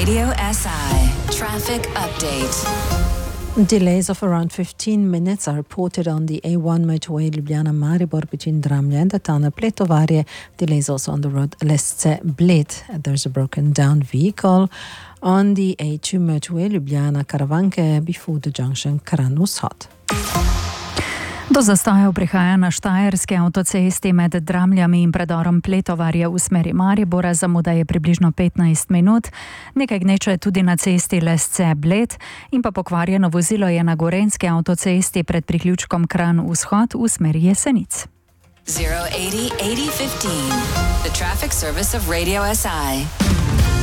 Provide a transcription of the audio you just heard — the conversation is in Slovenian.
Radio SI traffic update. Delays of around 15 minutes are reported on the A1 motorway Ljubljana-Maribor between Dramlje and the town of Pletovarje. Delays also on the road Lesce-Bled. There's a broken down vehicle on the A2 motorway Ljubljana-Karavanke before the junction Kranj-Vzhod. Do zastojev prihaja na štajerski avtocesti med Dramljami in predorom Pletovarje v smeri Maribora, zamuda je približno 15 minut. Nekaj gneče je tudi na cesti Lesce-Bled in pa pokvarjeno vozilo je na gorenjski avtocesti pred priključkom Kranj-Vzhod v smeri Jesenic. 080 8015, the traffic service of Radio SI.